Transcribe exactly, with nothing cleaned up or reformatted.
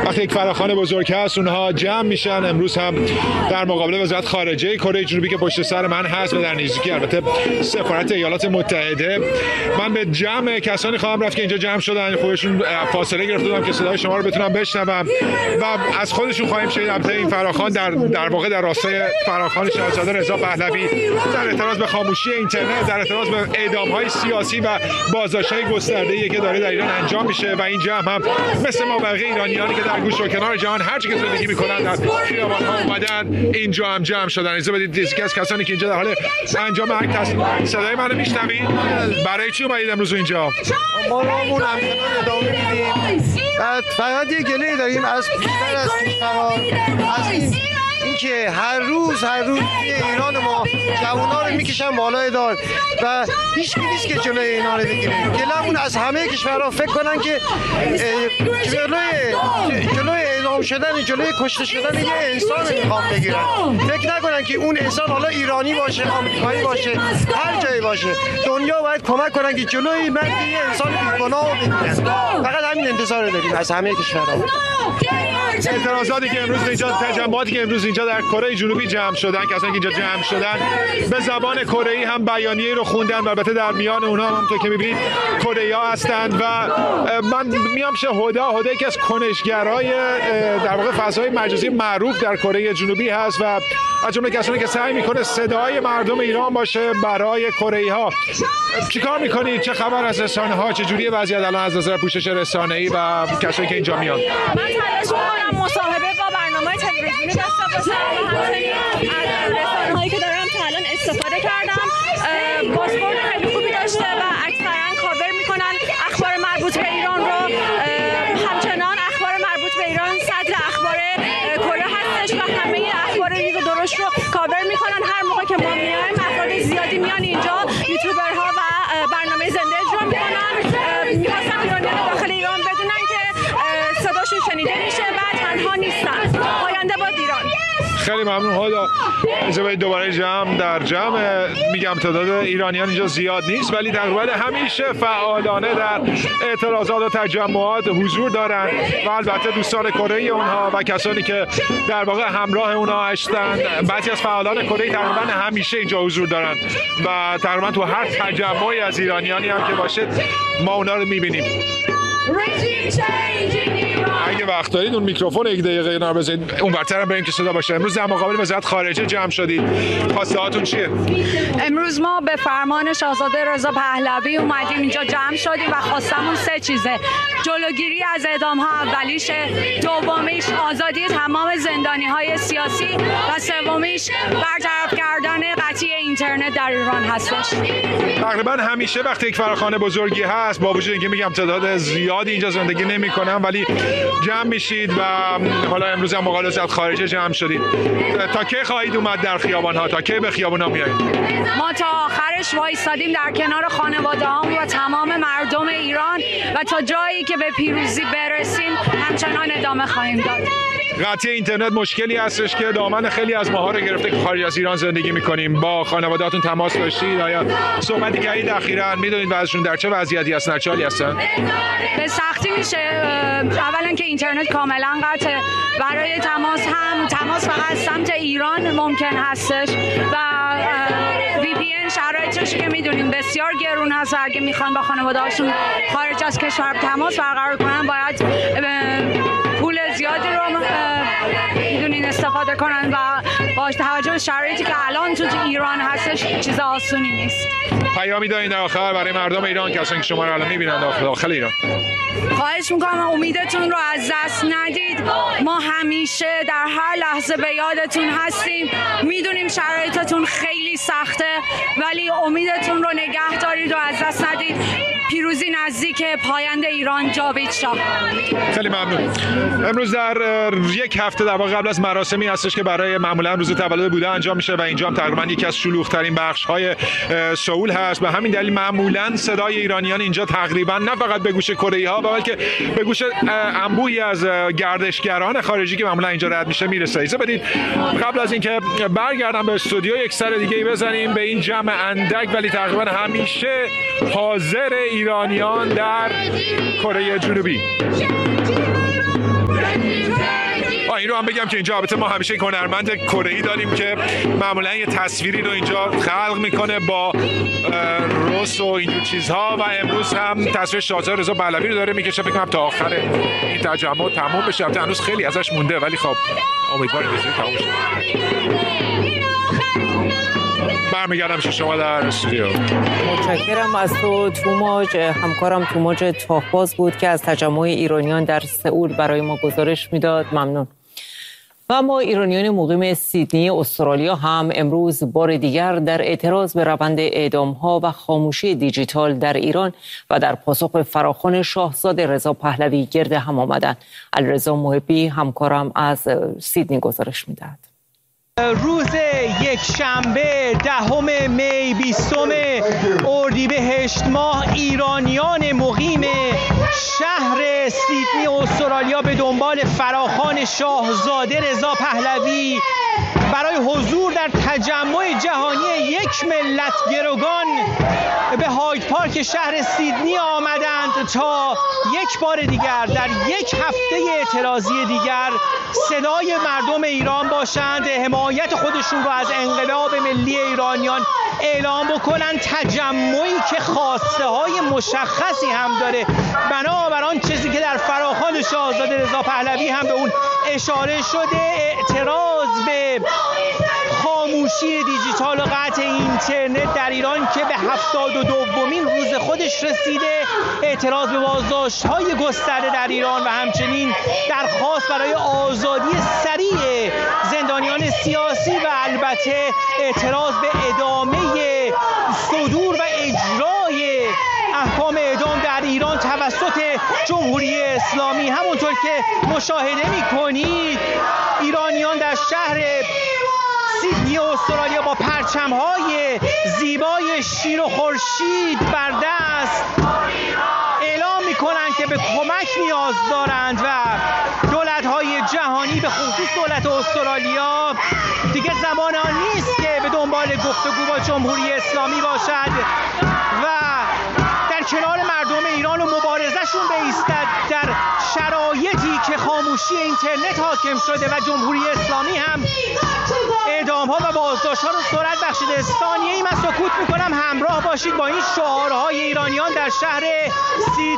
وقتی یک فراخوان بزرگ هست اونها جمع میشن. امروز هم در مقابل وزارت خارجه کره جنوبی که پشت سر من هست و در نزدیکی البته سفارت ایالات متحده، من به جمع کسانی خواهم رفت که اینجا جمع شدن. خودشون فاصله گرفته بودم که صدای شما رو بتونم بشنوم و از خودشون خواهیم شنید. البته این فراخوان در در واقع در راستای فراخوان شاهزاده رضا پهلوی در اعتراض به خاموشی اینترنت، در اعتراض به اعدام‌های سیاسی و بازداشت‌های گسترده‌ای که داره در ایران انجام میشه و این جمع هم مثل ما بقیه ایرانیانی که در گوش و کنار جهان هر جا که زندگی می‌کنن در خیابان‌ها اومدن اینجا هم جمع شدن. اجازه بدید یکی از کسانی که اینجا در حال انجام اکت هست، صدای منو میشنوید؟ برای چی اومدید امروز اینجا؟ ما راهمون همچنان ادامه میدیم. بعد فقط یه گله داریم از بیشتر از کشورها، از این اینکه هر روز هر روز ایران ما جوونا رو میکشن بالای دار و هیچ کی نیست که جلوی اینا رو بگیره. گله‌مون از همه کشورها فکر کنن که جلوی جلوی اعدام شدن، جلوی کشته شدن یه انسان رو میخوام بگیرن. فکر نکنن که اون انسان حالا ایرانی باشه، آمریکایی باشه، هر جایی باشه، دنیا باید کمک کنن که جلوی مرگ یه انسان بی‌گناه رو بگیرن. فقط همین انتظار رو داریم از همه کشورها. اعتراضاتی که امروز اینجا، تجمعاتی که امروز اینجا در کره جنوبی جمع شدن، کسانی که اینجا جمع شدن به زبان کره‌ای هم بیانیه رو خوندن و البته در میان اونها هم همونطور که می‌بینید کره‌ای‌ها هستند و من میام شه هدا هدا یکی از کنشگرای در واقع فضای مجازی معروف در کره جنوبی هست و از جمله کسانی که سعی میکنه صدای مردم ایران باشه برای کره‌ای‌ها. چیکار میکنید؟ چه خبر از رسانه‌ها؟ چه جوریه وضعیت الان از نظر پوشش رسانه‌ای و کسایی که اینجا میان؟ من تلاش می‌کنم مصاحبه با برنامه تلویزیونی داشته باشم و همچنین از رسانه‌هایی که دارم تا الان استفاده کردم. بازخورد خیلی خوبی داشته و اکثرا کاور میکنن اخبار مربوط به ایران رو. همچنان اخبار مربوط به ایران صدر اخبار کره هستش و همه اخبار ریز و درشت رو کاور میکنن. هر موقع که ما میایم افراد زیادی میان اینجا، یوتیوبرها و برنامه زنده اجرا میکنن. میخواستم ایرانیان داخل ایران بدونن که صداشون شنیده میشه و تنها نیستن. پاینده باد ایران. خیلی ممنون. حالا اجازه دوباره جمع در جمع میگم تعداد ایرانیان اینجا زیاد نیست ولی تقریبا همیشه فعالانه در اعتراضات و تجمعات حضور دارن و البته دوستان کره‌ای اونها و کسانی که در واقع همراه اونها هستند. بعضی از فعالان کره‌ای تقریبا همیشه اینجا حضور دارن و تقریبا تو هر تجمعی از ایرانیانی هم که باشه ما اونا رو میبینیم. اگه وقت دارید اون میکروفون یک دقیقه اینا بزنید اونورتر هم بریم که صدا باشه. امروز در مقابل وزارت خارجه جمع شدید، خواسته هاتون چیه؟ امروز ما به فرمان شاهزاده رضا پهلوی اومدیم اینجا جمع شدیم و خواستمون سه چیزه: جلوگیری از اعدام‌ها اولیش، دومیش آزادی تمام زندانی‌های سیاسی و سومیش برطرف کردن قطعی اینترنت در ایران هستش. تقریبا همیشه وقتی یک فراخوان بزرگی هست با وجود اینکه میگم تعداد زیادی اینجا زندگی نمی‌کنن ولی جمع میشید و حالا امروز هم مقابل وزارت خارجه جمع شدید. تا کی خواهید اومد در خیابان‌ها؟ تا کی به خیابان‌ها میایید؟ ما تا آخرش وایسادیم در کنار خانواده‌هام و تمام مردم ایران و تا جایی که به پیروزی برسیم همچنان ادامه خواهیم داد. قطعی اینترنت مشکلی هستش که دامن خیلی از ماها رو گرفته که خارج از ایران زندگی میکنیم. با خانواده‌هاتون تماس داشتید؟ آیا صحبتی کردید اخیراً؟ میدونید وضعشون در چه وضعیتی هستن؟ چه حالی هستن؟ به سختی میشه. اولا که اینترنت کاملا قطعه. برای تماس هم تماس فقط سمت ایران ممکن هستش و وی پی ان شرایطش که میدونین بسیار گرون هست و اگه میخوان با خانواده‌هاشون خارج از کشور تماس برقرار کنن باید پول زیادی رو میدونین استفاده کنن و با توجه به شرایطی که الان تو ایران هستش چیز آسونی نیست. پیامی دارین در آخر برای مردم ایران، کسانی که شما رو الان میبینن داخل داخل ایران؟ خواهش میکنم امیدتون رو از دست ندید. ما همیشه در هر لحظه به یادتون هستیم. میدونیم شرایطتون خیلی سخته ولی امیدتون رو نگه دارید و از دست ندید. پیروزی نزدیک، پاینده ایران جاوید شاه. خیلی ممنون. امروز در یک هفته در واقع قبل از مراسمی هستش که برای معمولا روز تولد بوده انجام میشه و اینجا هم تقریبا یکی از شلوغ‌ترین بخش‌های سئول هست. به همین دلیل معمولا صدای ایرانیان اینجا تقریبا نه فقط به گوش کره‌ای‌ها بلکه به گوش انبوهی از گردشگران خارجی که معمولا اینجا رد میشه میرسه. اجازه بدید قبل از اینکه برگردم به استودیو یک سر دیگه بزنیم به این جمع اندک ولی تقریبا همیشه حاضر ایرانیان در کره جنوبی. من بگم که اینجا البته ما همیشه هنرمند کره‌ای داریم که معمولا یه تصویری رو اینجا خلق میکنه با رس و اینجور چیزها و امروز هم تصویر شاهزاده رضا پهلوی رو داره میکشه. فکر کنم تا آخر این تجمع تموم بشه. البته هنوز خیلی ازش مونده ولی خب امیدواریم که تموم شه. برمیگردم پیش شما در استودیو. متشکرم از تو توماج. همکارم توماج تاهباز بود که از تجمع ایرانیان در سئول برای ما گزارش میداد. ممنون. و اما ایرانیان مقیم سیدنی استرالیا هم امروز بار دیگر در اعتراض به روند اعدام‌ها و خاموشی دیجیتال در ایران و در پاسخ فراخوان شاهزاده رضا پهلوی گرد هم آمدند. علیرضا محبی همکارم از سیدنی گزارش میدهد. روز یک شنبه دهم می بیستم اردیبهشت ماه ایرانیان مقیم شهر سیدنی استرالیا به دنبال فراخوان شاهزاده رضا پهلوی برای حضور در تجمع جهانی یک ملت گروگان به هاید پارک شهر سیدنی آمدند تا یک بار دیگر در یک هفته اعتراضی دیگر صدای مردم ایران باشند، حمایت خودشون رو از انقلاب ملی ایرانیان اعلام بکنن. تجمعی که خواسته های مشخصی هم داره، بنابر آن چیزی که در فراخوان شاهزاده رضا پهلوی هم به اون اشاره شده، اعتراض به خاموشی دیجیتال و قطع اینترنت در ایران که به هفتاد و دومین روز خودش رسیده، اعتراض به بازداشت‌های گسترده در ایران و همچنین درخواست برای آزادی سریع زندانیان سیاسی و البته اعتراض به ادامه صدور و اجرای احکام اعدام در ایران توسط جمهوری اسلامی. همونطور که مشاهده می‌کنید ایرانیان در شهر سیدنی استرالیا با پرچم‌های زیبای شیر و خورشید بر دست اعلام می‌کنند که به کمک نیاز دارند و دولت‌های جهانی به خصوص دولت استرالیا دیگه زمان آن نیست که به دنبال گفتگو با جمهوری اسلامی باشد و در کنار مردم ایران و مبارزهشون بایستد در شرایطی که خاموشی اینترنت حاکم شده و جمهوری اسلامی هم اعدام‌ها و بازداشت‌ها رو سرعت بخشیده. ثانیه‌ای من سکوت می‌کنم، همراه باشید با این شعارهای ایرانیان در شهر سیدنی.